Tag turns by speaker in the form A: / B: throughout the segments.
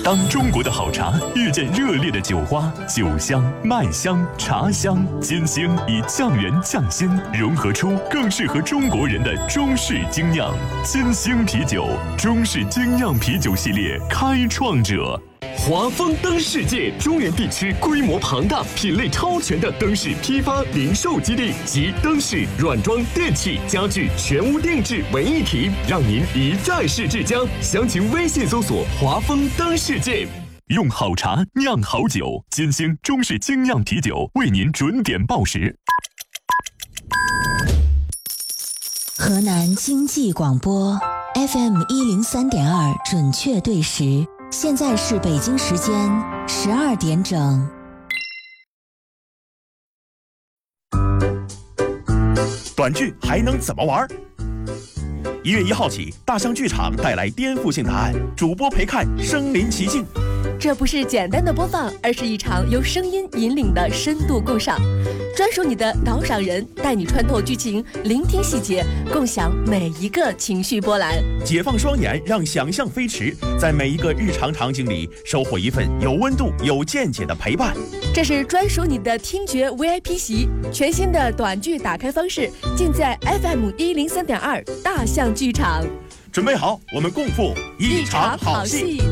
A: 当中国的好茶遇见热烈的酒花，酒香、麦香、茶香、金星以酱园匠心融合出更适合中国人的中式精酿。金星啤酒，中式精酿啤酒系列开创者。
B: 华丰灯世界中原地区规模庞大、品类超全的灯饰批发零售基地，集灯饰、软装、电器、家具全屋定制为一体，让您一站式至江。详情微信搜索“华丰灯世界”。
A: 用好茶酿好酒，金星中式精酿啤酒为您准点报时。
C: 河南经济广播 FM 103.2准确对时。现在是北京时间12点整。
D: 短剧还能怎么玩？1月1号起，大象剧场带来颠覆性答案，主播陪看身临其境。
E: 这不是简单的播放，而是一场由声音引领的深度共赏。专属你的导赏人，带你穿透剧情，聆听细节，共享每一个情绪波澜。
D: 解放双眼，让想象飞驰，在每一个日常场景里收获一份有温度、有见解的陪伴。
E: 这是专属你的听觉 VIP 席，全新的短剧打开方式，尽在 FM 103.2大象剧场。
D: 准备好，我们共赴一场好戏。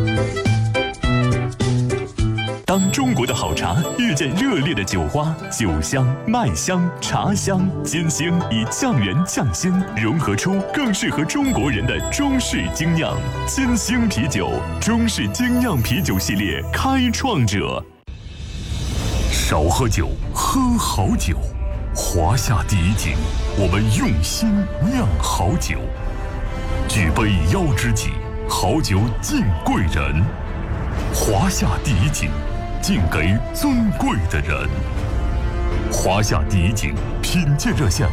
A: 当中国的好茶遇见热烈的酒花，酒香、麦香、茶香、金星以酱园匠心融合出更适合中国人的中式精酿。金星啤酒，中式精酿啤酒系列开创者。少喝酒，喝好酒。华夏第一景，我们用心酿好酒。举杯邀知己，好酒敬贵人。华夏第一景，敬给尊贵的人。华夏第一景品鉴热线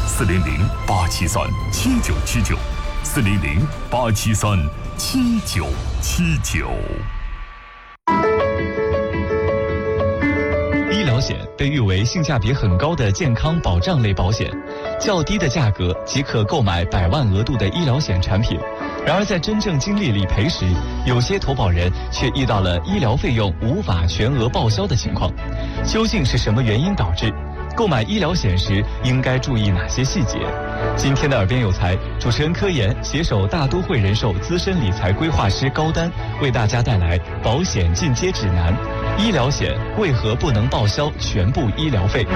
A: ：400-873-7979，400-873-7979。
F: 医疗险被誉为性价比很高的健康保障类保险，较低的价格即可购买100万额度的医疗险产品。然而在真正经历理赔时，有些投保人却遇到了医疗费用无法全额报销的情况。究竟是什么原因导致？购买医疗险时应该注意哪些细节？今天的耳边有才，主持人柯岩携手大都会人寿资深理财规划师高丹，为大家带来保险进阶指南：医疗险为何不能报销全部医疗费？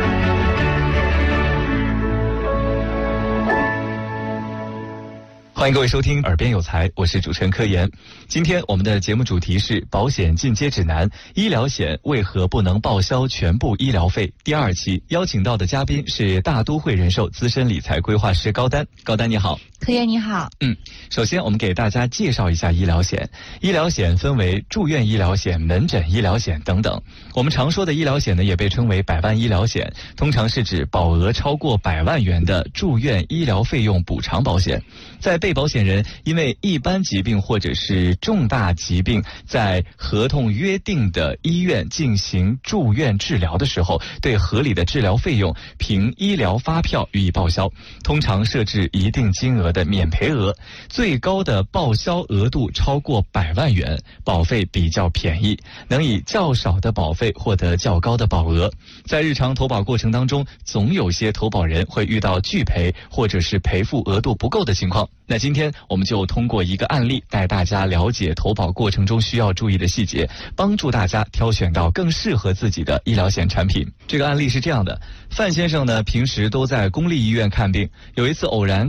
F: 欢迎各位收听耳边有才，我是主持人柯岩。今天我们的节目主题是保险进阶指南：医疗险为何不能报销全部医疗费？第2期邀请到的嘉宾是大都会人寿资深理财规划师高丹。高丹你好。
G: 柯岩你好。
F: 首先我们给大家介绍一下医疗险。医疗险分为住院医疗险、门诊医疗险等等。我们常说的医疗险呢，也被称为100万医疗险，通常是指保额超过100万元的住院医疗费用补偿保险。在被保险人因为一般疾病或者是重大疾病，在合同约定的医院进行住院治疗的时候，对合理的治疗费用凭医疗发票予以报销，通常设置一定金额的免赔额，最高的报销额度超过100万元，保费比较便宜，能以较少的保费获得较高的保额。在日常投保过程当中，总有些投保人会遇到拒赔或者是赔付额度不够的情况。那今天我们就通过一个案例，带大家了解投保过程中需要注意的细节，帮助大家挑选到更适合自己的医疗险产品。这个案例是这样的：范先生呢，平时都在公立医院看病，有一次偶然